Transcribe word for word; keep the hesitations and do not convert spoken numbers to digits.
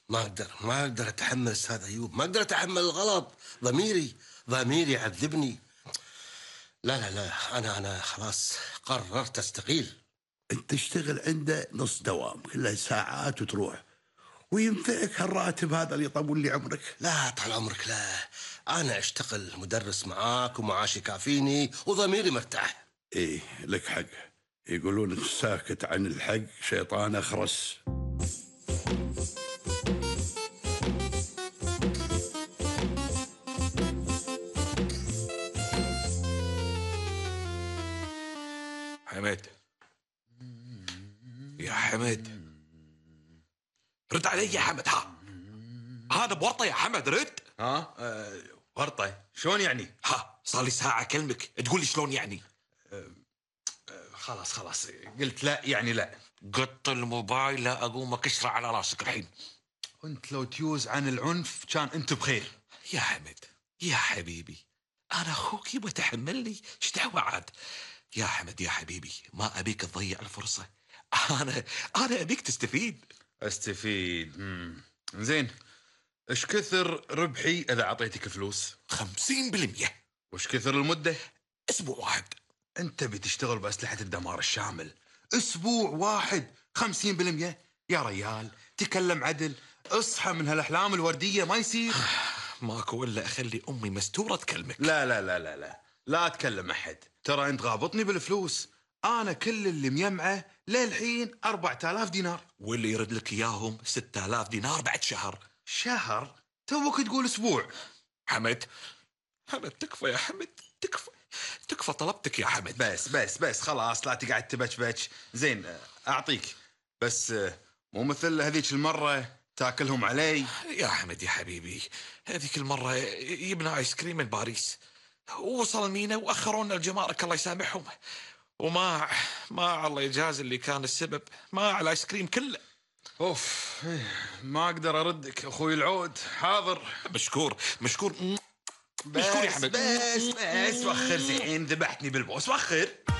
ما اقدر ما اقدر اتحمل استاذ ايوب، ما اقدر اتحمل الغلط. ضميري ضميري يعذبني. لا لا لا، انا انا خلاص قررت استقيل. انت تشتغل عنده نص دوام، كلها ساعات وتروح، وينفعك هالراتب هذا اللي يطول لي عمرك. لا طال عمرك، لا. انا اشتغل مدرس معاك ومعاشي كافيني وضميري مرتاح. ايه لك حق، يقولون الساكت عن الحق شيطان اخرس. حمد، يا حمد رد علي يا حمد. ها هذا بورطة يا حمد، رد. ها أه ورطة شلون يعني؟ ها صار لي ساعة أكلمك تقول لي شلون يعني؟ أه أه خلاص خلاص قلت لا يعني لا. قط الموبايل لا أقوم أكشره على راسك الحين. وانت لو تيوز عن العنف كان انت بخير. يا حمد يا حبيبي، أنا أخوك يبا تحملني، ايش دعوة عاد؟ يا حمد يا حبيبي، ما أبيك تضيع الفرصة. أنا أنا أبيك تستفيد. استفيد؟ مم. زين، ايش كثر ربحي اذا اعطيتك فلوس؟ خمسين بالمية. وش كثر المدة؟ أسبوع واحد. انت بتشتغل بأسلحة الدمار الشامل، اسبوع واحد خمسين بالمية؟ يا ريال تكلم عدل، اصحى من هالاحلام الوردية، ما يصير. ماكو الا اخلي امي مستوره تكلمك. لا لا لا لا لا لا اتكلم احد، ترى انت غابطني بالفلوس. انا كل اللي مجمعه للحين أربعة آلاف دينار، واللي يرد لك اياهم ستة آلاف دينار بعد شهر. شهر؟ توك تقول اسبوع. حمد حمد تكفى يا حمد، تكفى تكفى طلبتك يا حمد. بس بس بس خلاص، لا تقعد تبتش. زين اعطيك، بس مو مثل هذيك المره تاكلهم علي. يا حمد يا حبيبي، هذيك المره جبنا ايس كريم من باريس، ووصل مينا واخرونا الجمارك الله يسامحهم، وما ما الله يجازي اللي كان السبب، ما على الايس كريم كله. اوف، ما اقدر اردك اخوي العود. حاضر. مشكور مشكور بس مشكور يا حمد. بس بس وخر. زين ذبحتني بالبوس، وخر.